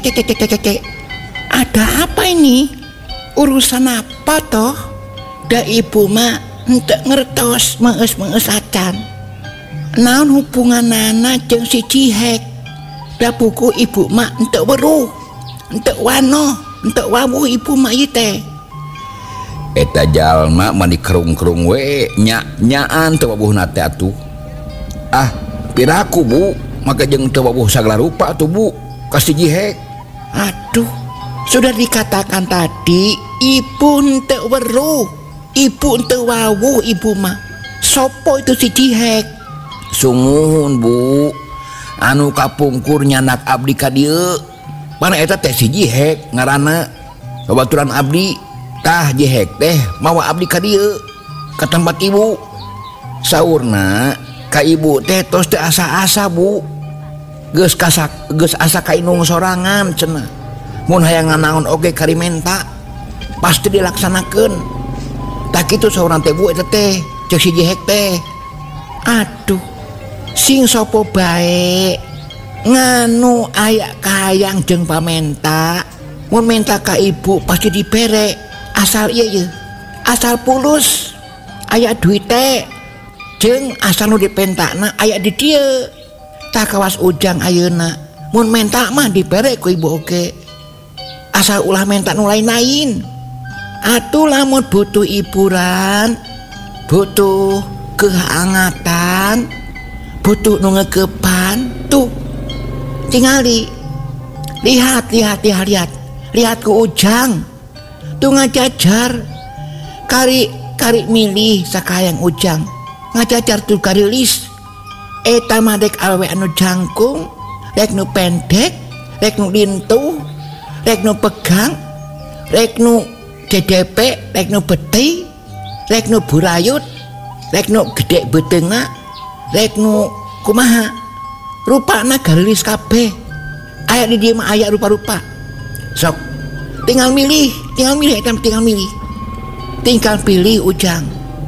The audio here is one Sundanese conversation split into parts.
Ada apa ini? Urusan apa toh? Da ibu mah entek ngertos menges acan. Naon hubungan nana jeung si Cihek? Da buku ibu mah entek weruh, entek wano, entek wawuh ibu mah ieu teh. Eta jalma mah dikerung-kerung we nyaan teu wawuhna teh atuh. Ah, piraku Bu, maka jeung teu wawuh sagala rupa tuh Bu, ka si Cihek. Aduh, sudah dikatakan tadi ibu ente weruh, ibu ente wawuh ibu mah. Sopo itu si Cihek? Sungguhun Bu, anu kapungkur nyanak abdi ka dieu. Mana eta teh si Cihek ngaranna. Babaturan abdi tah Cihek teh mawa abdi ka dieu ka tempat ibu. Saurna ka ibu teh tos teu asa-asa Bu. Geus asa ka indung sorangan cenah. Mun hayang nganaon oge karimenta pasti dilaksanakeun. Tak kitu saurna teh Bu eta teh ceuk si Cihek teh. Aduh, sing sopo bae nganu aya kahayang jeung pamenta. Mun menta ka ibu pasti dibere asal ieu asal pulus aya duit teh jeung asal nu dipentakna aya di dieu. Tak kawas ujang ayeuna mun menta mah dibere ku ibu oge asal ulah menta nu lain-lain. Atuh lamun butuh hiburan, butuh kehangatan, butuh nu ngegepan tuh tingali lihat ku ujang tuh ngajajar kari milih sakayang ujang ngajajar tuh karilis. Eta mah dek awewe anu jangkung, rek nu pendek, rek nu lintuh, rek nu pegang, rek nu DDP, rek nu betih, rek nu burayut, rek nu gede beteungna, rek nu kumaha. Rupana garilis kabeh. Aya di dieu mah aya rupa-rupa. Sok tinggal milih eta tinggal milih. Tinggal pilih ujang.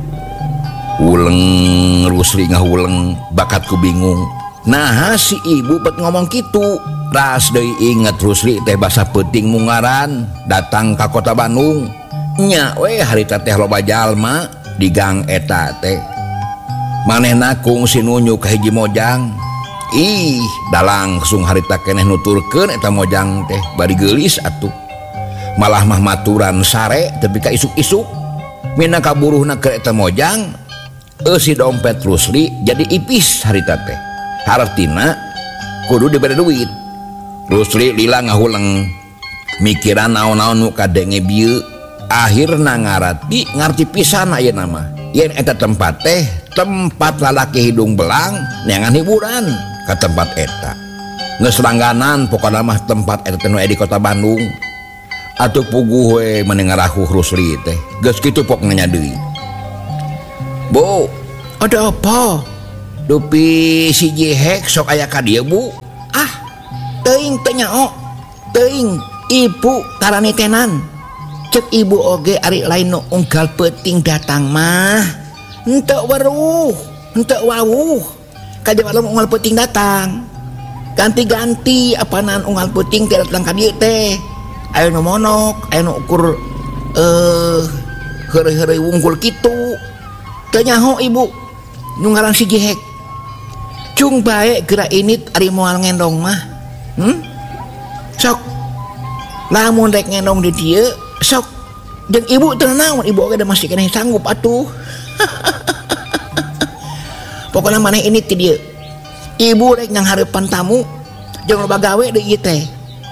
Uleng Rusli ngahuleng bakatku bingung. Nah si ibu bet ngomong gitu. Ras deui inget Rusli teh basa peuting mungaran datang ka kota Bandung. Nya we harita teh loba jalma di gang eta teh. Manehna kungsi nunjuk ka hiji mojang. Ih, da langsung harita keneh nuturkeun eta mojang teh bari geulis atuh. Malah mah maturan sare tepi ka isuk-isuk. Mina kaburuhna ke eta mojang. Si dompet Rusli jadi ipis harita teh. Hartina kudu diberi duit. Rusli lila ngahuleng mikiran naon-naon nu kadenge bieu. Akhirna ngarti pisan ayeuna mah yen eta tempat teh tempat lalaki hidung belang neangan hiburan ka tempat eta. Geus langganan pokona mah tempat eta teh nu aya di kota Bandung. Atuh puguh we meneng ngarahuh Rusli teh. Geus kitu pokna nya deui. Bu, ada apa? Dupi si Cihek sok aya ka dieu Bu. Ah, teuing teu nyaho. Teuing ibu tarani tenan. Cek ibu oge ari lain nu unggal peuting datang mah. Henteu weruh, henteu wawuh. Kajaba lamun unggal peuting datang. Ganti-ganti apanan unggal peuting teh datang ka dieu teh. Aya nu monok, aya nu ukur heureuy-heureuy wungkul kitu. Teu nyaho ibu nu ngaran si Cihek. Cung bae geura init ari moal ngendong mah. Sok lamun rek ngendong di dieu sok jeung ibu teu naon ibu oge da masih keneh sanggup atuh. Pokona maneh init ti dieu. Ibu rek nghareupan tamu jeung loba gawe deui ieu teh.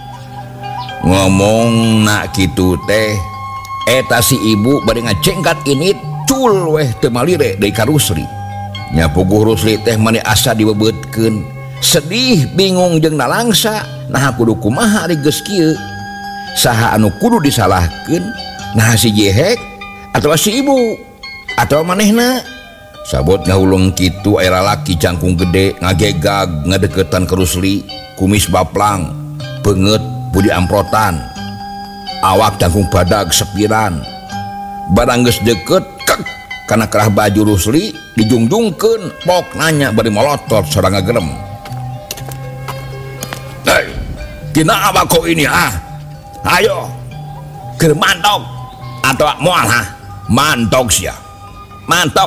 Ngomong nak kitu teh eta si ibu bari ngacengkat init cul weh teu malire deui ka Rusli. Nya puguh Rusli teh mani asa dibebeutkeun. Sedih, bingung jeung nalangsa. Nah kudu kumaha ari geus kieu? Saha anu kudu disalahkeun? Nah si Cihek atawa si ibu atawa manehna? Sabot ngahulung kitu aya lalaki cangkung gede ngagegag ngadeukeutan ka Rusli, kumis baplang, beungeut budi amprotan. Awak cangkung badag sepiran. Barang geus deukeut kek kana kerah baju Rusli dijungjungkeun pok nanya bari molotot sorang ngagerem. Kenapa kau ini Ayo ker mantok atau mual mantok sia mantok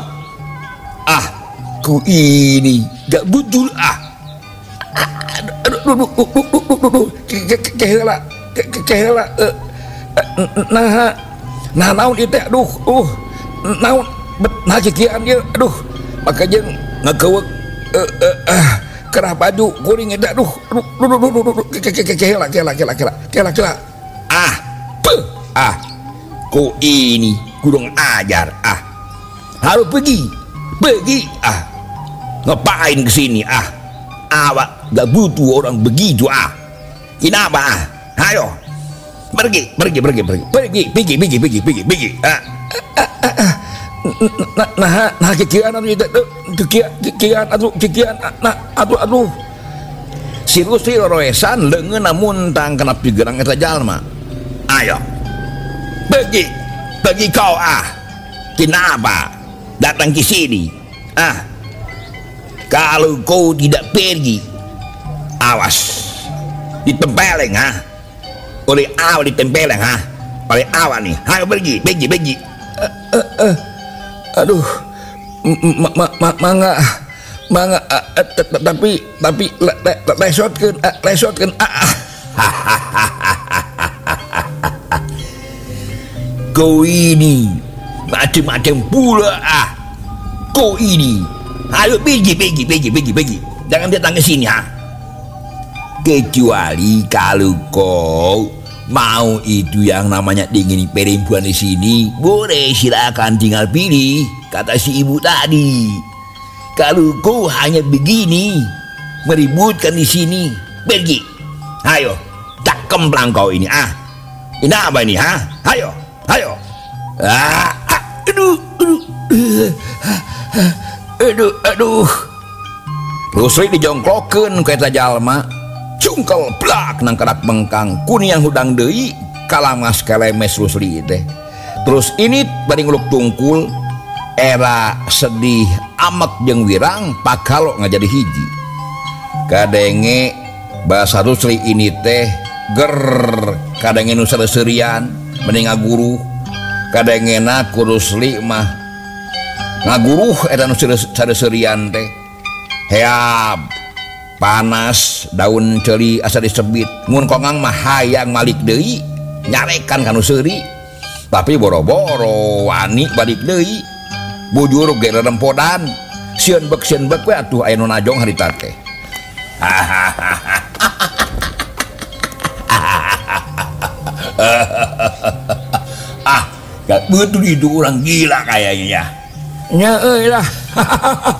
ku ini gak betul aduh kehela nah naon itu aduh naon nah cikian dia aduh makanya ngegewek kerah baju kuring itu aduh kehela ku ini kurang ajar harus pergi ngapain kesini awak gak butuh orang begitu kenapa ayo pergi nah aduh si Rusli roesan leungeun muntang kenap digerang eta jalma ayo pergi kau kenapa datang ke sini kalau kau tidak pergi awas ditempeleng oleh awal ditempeleng oleh awal nih ayo pergi aduh mangga tapi lesotkeun kau ini macam-macam pula kau ini ayo pergi jangan datang ke sini kecuali kalau kau mau itu yang namanya dingin perempuan di sini boleh silakan tinggal pilih kata si ibu tadi. Kalau kau hanya begini meributkan di sini pergi ayo tak kemplang kau ini ini apa ini ayo aduh Rusli dijongklokeun ku eta jalma cungkel blak nang kerak bengkang kuniang hudang deui kalamas kelemes Rusli teh terus ini bari nguluk tungkul era sedih amek jeung wirang pakalo ngajadi hiji kadenge bahasa Rusli ini teh ger kadenge nu sareuseurean mending ngaguru kadengena ku Rusli mah ngaguruh eta nu sareuseurean teh heab panas daun ceuli asa disebit mun kongang mah hayang malik deui nyarekan kanu seuri tapi boro-boro wani balik deui bujur ge rerempodan sieun bek we atuh aya nu najong harita teh gak betul itu orang gila kayaknya ya euy lah